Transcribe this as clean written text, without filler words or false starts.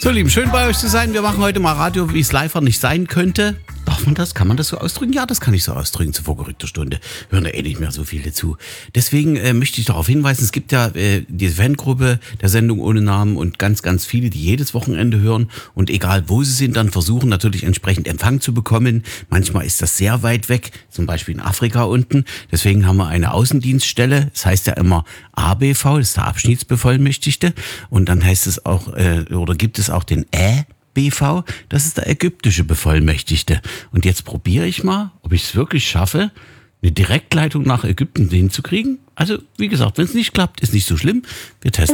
So, Lieben, schön bei euch zu sein. Wir machen heute mal Radio, wie es live nicht sein könnte. Darf man das? Kann man das so ausdrücken? Ja, das kann ich so ausdrücken zur vorgerückter Stunde. Hören da eh nicht mehr so viele zu. Deswegen möchte ich darauf hinweisen, es gibt ja die Fangruppe der Sendung ohne Namen und ganz, ganz viele, die jedes Wochenende hören und egal wo sie sind, dann versuchen natürlich entsprechend Empfang zu bekommen. Manchmal ist das sehr weit weg, zum Beispiel in Afrika unten. Deswegen haben wir eine Außendienststelle. Das heißt ja immer ABV, das ist der Abschnittsbevollmächtigte. Und dann heißt es auch, oder gibt es auch den BV, das ist der ägyptische Bevollmächtigte. Und jetzt probiere ich mal, ob ich es wirklich schaffe, eine Direktleitung nach Ägypten hinzukriegen. Also, wie gesagt, wenn es nicht klappt, ist nicht so schlimm. Wir testen.